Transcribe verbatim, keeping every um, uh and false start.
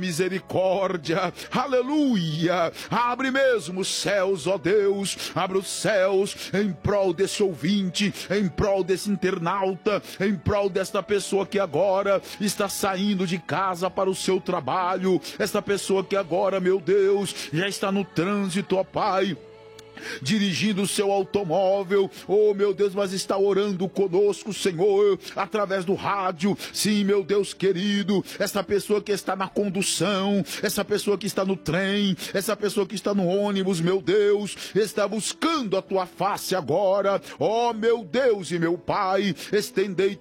misericórdia, aleluia. Abre mesmo os céus, ó Deus, abre os céus em prol desse ouvinte, em prol desse internauta, em prol desta pessoa que agora está saindo de casa para o seu trabalho, esta pessoa que agora, meu Deus, já está no trânsito, ó Pai, dirigindo o seu automóvel, oh meu Deus, mas está orando conosco, Senhor, através do rádio. Sim, meu Deus querido, essa pessoa que está na condução, essa pessoa que está no trem, essa pessoa que está no ônibus, meu Deus, está buscando a tua face agora, oh meu Deus e meu Pai, estendei